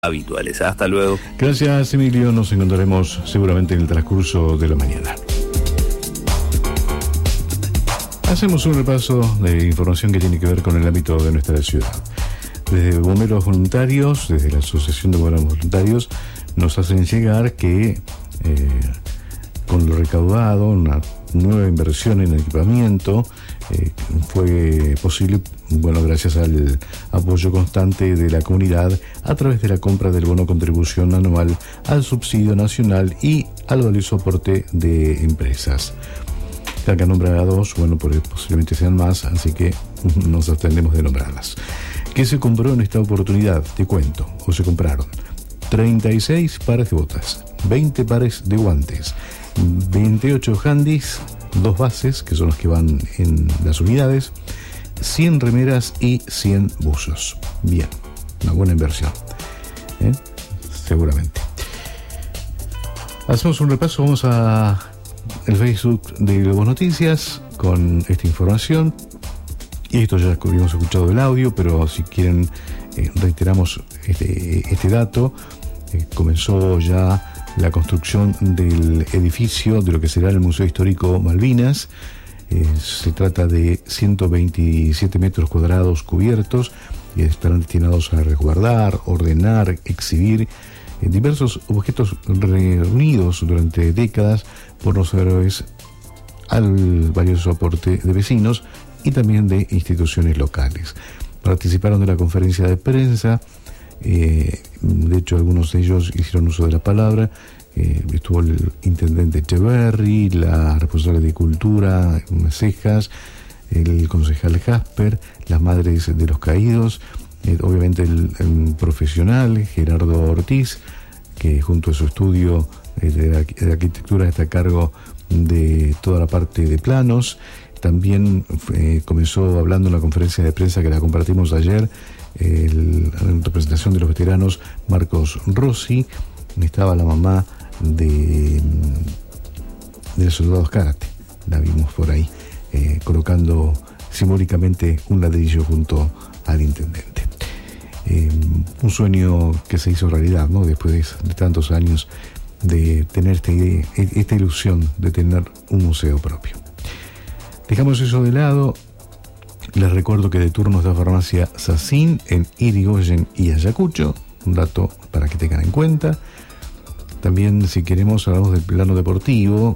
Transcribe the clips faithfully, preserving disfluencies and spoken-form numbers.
habituales. Hasta luego. Gracias, Emilio. Nos encontraremos seguramente en el transcurso de la mañana. Hacemos un repaso de información que tiene que ver con el ámbito de nuestra ciudad. Desde bomberos voluntarios, desde la Asociación de Bomberos Voluntarios, nos hacen llegar que eh, con lo recaudado, una nueva inversión en equipamiento, eh, fue posible, bueno, gracias al apoyo constante de la comunidad a través de la compra del bono contribución anual al subsidio nacional y al valioso aporte de empresas. Acá nombra a dos, bueno, posiblemente sean más, así que nos abstenemos de nombrarlas. ¿Qué se compró en esta oportunidad? Te cuento, o se compraron treinta y seis pares de botas, veinte pares de guantes, veintiocho handys, dos bases, que son los que van en las unidades, cien remeras y cien buzos. Bien, una buena inversión, ¿eh? Seguramente. Hacemos un repaso, vamos a el Facebook de Globo Noticias con esta información. Y esto ya habíamos escuchado el audio, pero si quieren eh, reiteramos este, este dato. Eh, comenzó ya la construcción del edificio de lo que será el Museo Histórico Malvinas. Eh, se trata de ciento veintisiete metros cuadrados cubiertos y estarán destinados a resguardar, ordenar, exhibir eh, diversos objetos reunidos durante décadas por los héroes al valioso aporte de vecinos y también de instituciones locales. Participaron de la conferencia de prensa, eh, de hecho algunos de ellos hicieron uso de la palabra, eh, estuvo el intendente Echeverry, la responsable de Cultura, Cejas, el concejal Jasper, las madres de los caídos, eh, obviamente el, el profesional Gerardo Ortiz, que junto a su estudio eh, de, de arquitectura está a cargo de toda la parte de planos. También eh, comenzó hablando en la conferencia de prensa que la compartimos ayer, el, en representación de los veteranos, Marcos Rossi. Estaba la mamá de, de los soldados karate, la vimos por ahí, eh, colocando simbólicamente un ladrillo junto al intendente. Eh, un sueño que se hizo realidad, ¿no? Después de, de tantos años de tener esta idea, esta ilusión de tener un museo propio. Dejamos eso de lado. Les recuerdo que de turnos de farmacia Sacin en Irigoyen y Ayacucho, un dato para que tengan en cuenta. También, si queremos, hablamos del plano deportivo.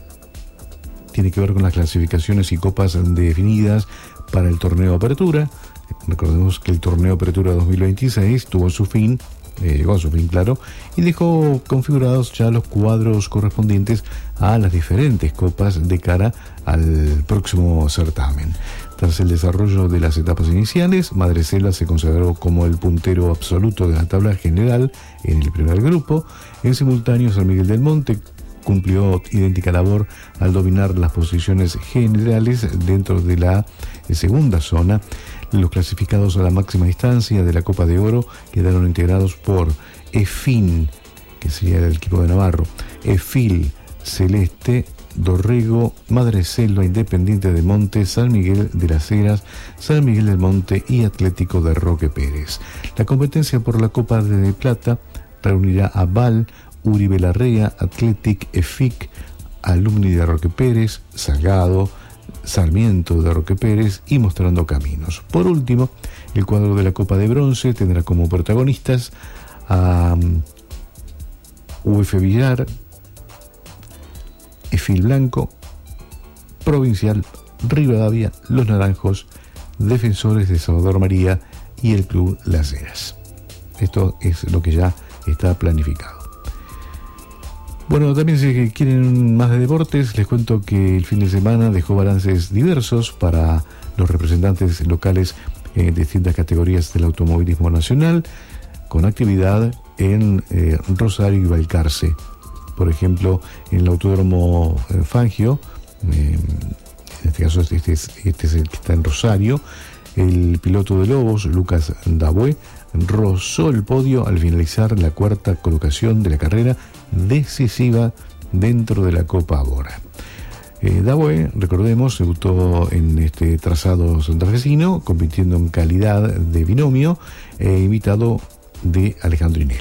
Tiene que ver con las clasificaciones y copas definidas para el torneo Apertura. Recordemos que el torneo Apertura dos mil veintiséis tuvo su fin, eh, llegó a su fin, claro, y dejó configurados ya los cuadros correspondientes a las diferentes copas de cara al próximo certamen. Tras el desarrollo de las etapas iniciales, Madrecela se consagró como el puntero absoluto de la tabla general en el primer grupo. En simultáneo, San Miguel del Monte cumplió idéntica labor al dominar las posiciones generales dentro de la segunda zona. Los clasificados a la máxima instancia de la Copa de Oro quedaron integrados por EFIN, que sería el equipo de Navarro, EFIL, Celeste, Dorrego, Madreselva, Independiente de Monte, San Miguel de las Heras, San Miguel del Monte y Atlético de Roque Pérez. La competencia por la Copa de Plata reunirá a Val, Uribe Larrea, Athletic, EFIC, Alumni de Roque Pérez, Salgado, Sarmiento de Roque Pérez y Mostrando Caminos. Por último, el cuadro de la Copa de Bronce tendrá como protagonistas a um, U F Villar, EFIL Blanco, Provincial, Rivadavia, Los Naranjos, Defensores de Salvador María y el Club Las Heras. Esto es lo que ya está planificado. Bueno, también si quieren más de deportes, les cuento que el fin de semana dejó balances diversos para los representantes locales en distintas categorías del automovilismo nacional, con actividad en eh, Rosario y Balcarce. Por ejemplo, en el Autódromo Fangio, eh, en este caso este es, este es el que está en Rosario, el piloto de Lobos, Lucas Dabué, rozó el podio al finalizar la cuarta colocación de la carrera decisiva dentro de la Copa Bora. Eh, Dabué, recordemos, debutó en este trazado santafesino, compitiendo en calidad de binomio, e invitado de Alejandro Inés.